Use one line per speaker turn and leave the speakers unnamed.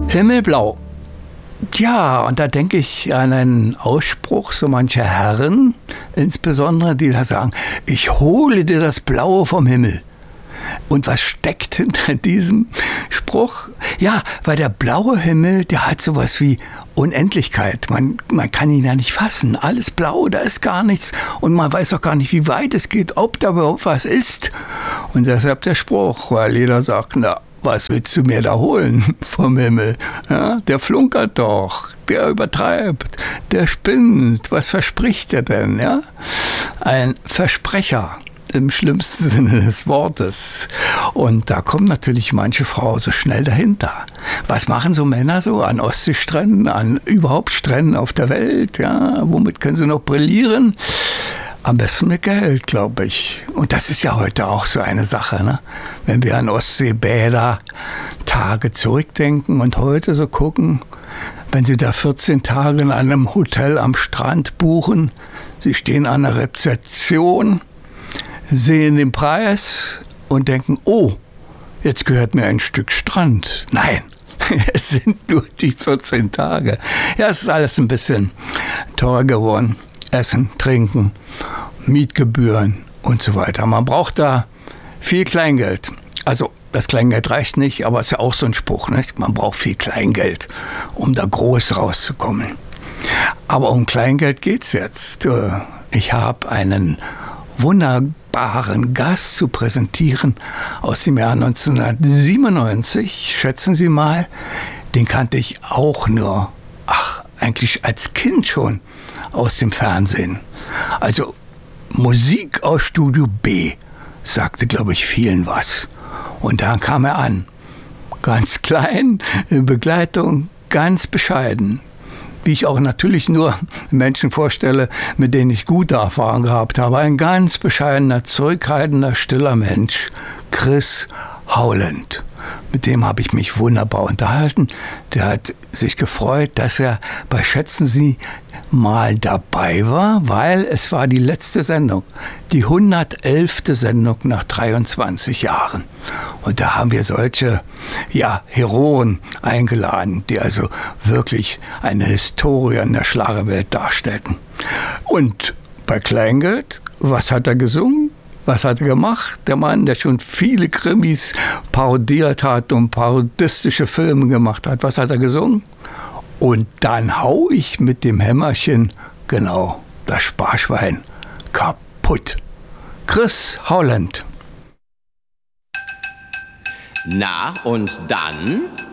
Himmelblau. Ja, und da denke ich an einen Ausspruch so mancher Herren, insbesondere, die da sagen, ich hole dir das Blaue vom Himmel. Und was steckt hinter diesem Spruch? Ja, weil der blaue Himmel, der hat sowas wie Unendlichkeit. Man kann ihn ja nicht fassen. Alles blau, da ist gar nichts. Und man weiß auch gar nicht, wie weit es geht, ob da überhaupt was ist. Und deshalb der Spruch, weil jeder sagt, na, was willst du mir da holen vom Himmel? Ja, der flunkert doch, der übertreibt, der spinnt. Was verspricht er denn? Ja? Ein Versprecher im schlimmsten Sinne des Wortes. Und da kommt natürlich manche Frau so schnell dahinter. Was machen so Männer so an Ostseestränden, an überhaupt Stränden auf der Welt? Ja? Womit können sie noch brillieren? Am besten mit Geld, glaube ich. Und das ist ja heute auch so eine Sache, ne? Wenn wir an Ostseebäder-Tage zurückdenken und heute so gucken, wenn Sie da 14 Tage in einem Hotel am Strand buchen, Sie stehen an der Rezeption, sehen den Preis und denken, oh, jetzt gehört mir ein Stück Strand. Nein, es sind nur die 14 Tage. Ja, es ist alles ein bisschen teurer geworden. Essen, Trinken, Mietgebühren und so weiter. Man braucht da viel Kleingeld. Also das Kleingeld reicht nicht, aber es ist ja auch so ein Spruch, nicht? Man braucht viel Kleingeld, um da groß rauszukommen. Aber um Kleingeld geht's jetzt. Ich habe einen wunderbaren Gast zu präsentieren aus dem Jahr 1997. Schätzen Sie mal, den kannte ich auch nur, eigentlich als Kind schon aus dem Fernsehen. Also Musik aus Studio B sagte, glaube ich, vielen was. Und da kam er an. Ganz klein, in Begleitung, ganz bescheiden. Wie ich auch natürlich nur Menschen vorstelle, mit denen ich gute Erfahrungen gehabt habe. Ein ganz bescheidener, zurückhaltender, stiller Mensch. Chris Howland. Mit dem habe ich mich wunderbar unterhalten. Der hat sich gefreut, dass er bei Schätzen Sie mal dabei war, weil es war die letzte Sendung, die 111. Sendung nach 23 Jahren. Und da haben wir solche Heroen eingeladen, die also wirklich eine Historie in der Schlagerwelt darstellten. Und bei Kleingeld, was hat er gesungen? Was hat er gemacht? Der Mann, der schon viele Krimis parodiert hat und parodistische Filme gemacht hat. Was hat er gesungen? Und dann hau ich mit dem Hämmerchen, genau, das Sparschwein kaputt. Chris Howland.
Na, und dann?